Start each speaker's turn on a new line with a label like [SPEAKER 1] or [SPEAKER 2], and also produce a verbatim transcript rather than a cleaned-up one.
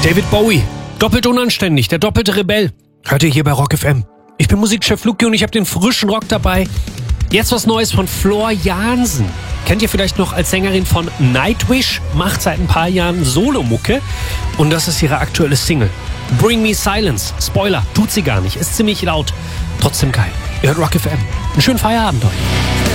[SPEAKER 1] David Bowie, doppelt unanständig, der doppelte Rebell. Hört ihr hier bei Rock F M. Ich bin Musikchef Luki und ich habe den frischen Rock dabei. Jetzt was Neues von Floor Jansen. Kennt ihr vielleicht noch als Sängerin von Nightwish? Macht seit ein paar Jahren Solomucke. Und das ist ihre aktuelle Single. Bring Me Silence. Spoiler, tut sie gar nicht. Ist ziemlich laut. Trotzdem geil. Ihr hört Rock F M. Einen schönen Feierabend euch.